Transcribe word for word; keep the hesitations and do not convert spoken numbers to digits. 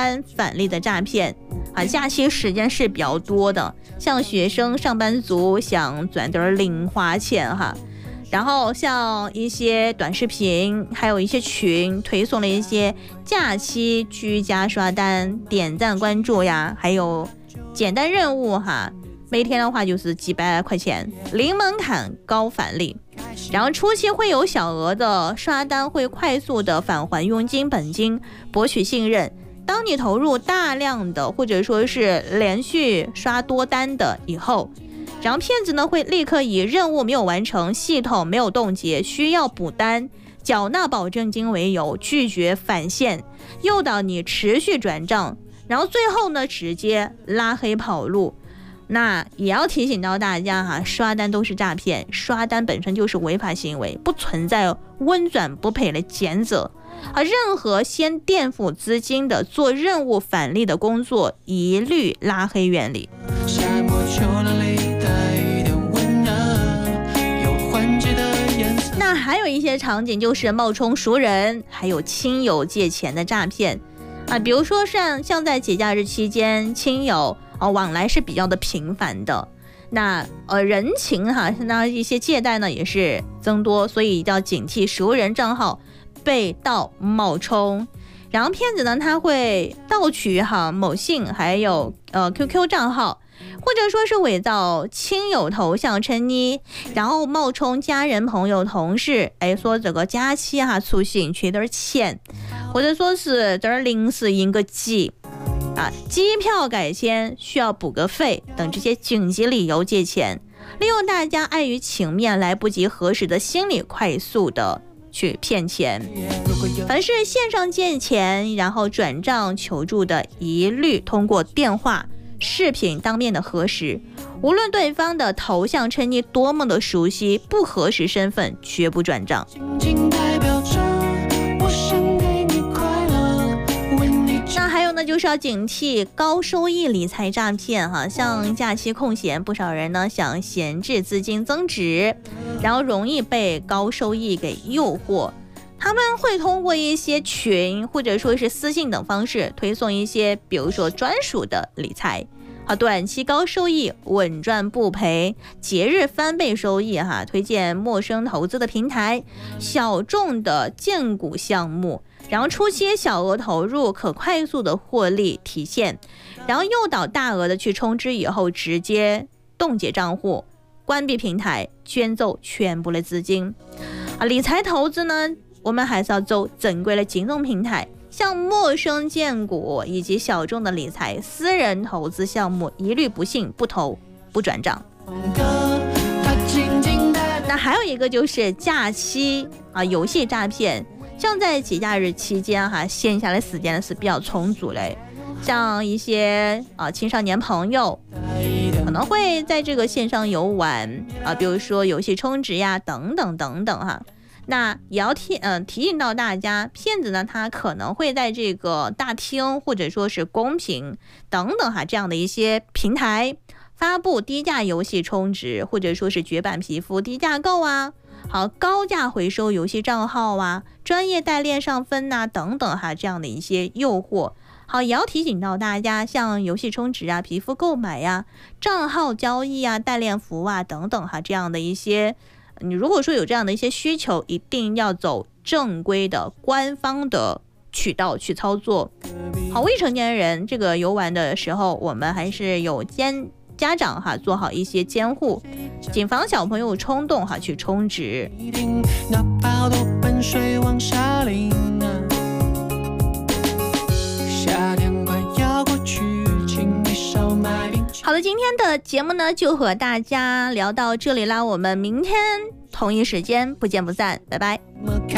单返利的诈骗啊，假期时间是比较多的，像学生、上班族想赚点零花钱哈。然后像一些短视频，还有一些群推送了一些假期居家刷单、点赞关注呀，还有简单任务哈，每天的话就是几百块钱，零门槛高返利。然后初期会有小额的刷单，会快速的返还佣金本金，博取信任。当你投入大量的或者说是连续刷多单的以后，然后骗子呢会立刻以任务没有完成、系统没有冻结、需要补单、缴纳保证金为由拒绝返现，诱导你持续转账，然后最后呢直接拉黑跑路。那也要提醒到大家哈，刷单都是诈骗，刷单本身就是违法行为，不存在温转不赔的前者啊。任何先垫付资金的做任务返利的工作，一律拉黑远离。那还有一些场景就是冒充熟人，还有亲友借钱的诈骗啊，比如说像像在节假日期间，亲友哦，往来是比较的频繁的，那呃人情哈，那一些借贷呢也是增多，所以一定要警惕熟人账号被盗冒充。然后骗子呢，他会盗取哈某信还有呃 Q Q 账号，或者说是伪造亲友头像称昵，然后冒充家人、朋友、同事，哎，说这个假期哈出行缺点钱，或者说是这儿临时应个急。啊，机票改签需要补个费等这些紧急理由借钱，利用大家碍于情面来不及核实的心理，快速的去骗钱。凡是线上借钱然后转账求助的，一律通过电话、视频当面的核实，无论对方的头像称昵多么的熟悉，不核实身份绝不转账。那还有呢，就是要警惕高收益理财诈骗哈，像假期空闲，不少人呢想闲置资金增值，然后容易被高收益给诱惑。他们会通过一些群或者说是私信等方式推送一些，比如说专属的理财啊，短期高收益、稳赚不赔、节日翻倍收益哈，推荐陌生投资的平台、小众的荐股项目。然后初期小额投入可快速的获利体现，然后诱导大额的去充值以后直接冻结账户、关闭平台、捐走全部的资金啊。理财投资呢，我们还是要走正规的金融平台，像陌生荐股以及小众的理财私人投资项目，一律不信、不投、不转账。那还有一个就是假期啊游戏诈骗。像在节假日期间哈，线下的时间是比较充足的，像一些啊青少年朋友可能会在这个线上游玩啊，比如说游戏充值呀等等等等哈。那也要提嗯、呃、提醒到大家，骗子呢他可能会在这个大厅或者说是公屏等等哈这样的一些平台发布低价游戏充值，或者说是绝版皮肤低价购啊。好，高价回收游戏账号啊，专业代练上分呐、啊、等等哈，这样的一些诱惑。好，也要提醒到大家，像游戏充值啊、皮肤购买呀、啊、账号交易啊、代练服啊等等哈，这样的一些，你如果说有这样的一些需求，一定要走正规的官方的渠道去操作。好，未成年人这个游玩的时候，我们还是有监。家长哈做好一些监护，谨防小朋友冲动哈去充值。好了，今天的节目呢就和大家聊到这里啦，我们明天同一时间不见不散，拜拜。